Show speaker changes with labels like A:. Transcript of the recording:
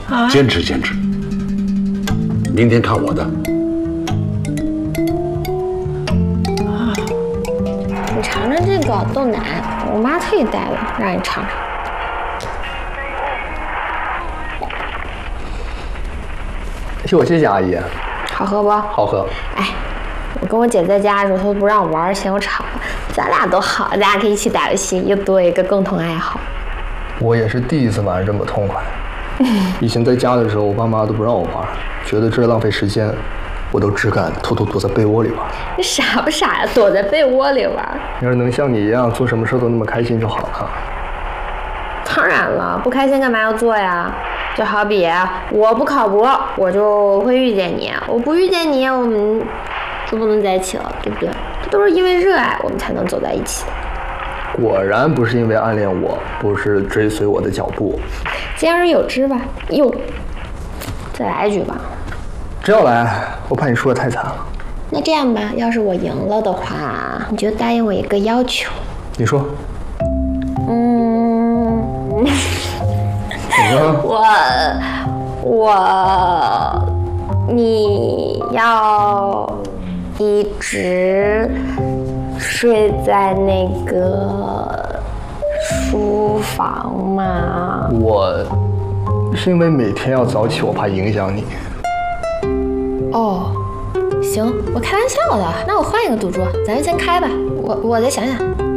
A: 啊，
B: 坚持坚持，明天看我的。
A: 你尝尝这个豆奶，我妈特意带的，让你尝尝。
C: 谢谢阿姨。
A: 好喝不？
C: 好喝。
A: 哎，我跟我姐在家的时候，她都不让我玩，嫌我吵。咱俩多好，咱俩可以一起打游戏，又多一个共同爱好。
C: 我也是第一次玩这么痛快。以前在家的时候，我爸妈都不让我玩，觉得这浪费时间，我都只敢偷偷躲在被窝里玩。
A: 你傻不傻呀？躲在被窝里玩？
C: 要是能像你一样做什么事都那么开心就好了。
A: 当然了，不开心干嘛要做呀？就好比我不考博，我就会遇见你；我不遇见你，我们就不能在一起了，对不对？这都是因为热爱，我们才能走在一起。
C: 果然不是因为暗恋我，不是追随我的脚步。
A: 言而有之吧。哟，再来一局吧。
C: 真要来，我怕你输得太惨了。
A: 那这样吧，要是我赢了的话，你就答应我一个要求。
C: 你说。
A: 你要一直睡在那个书房吗？
C: 我是因为每天要早起，我怕影响你。
A: 哦，行，我开玩笑的。那我换一个赌注，咱先开吧。我再想想。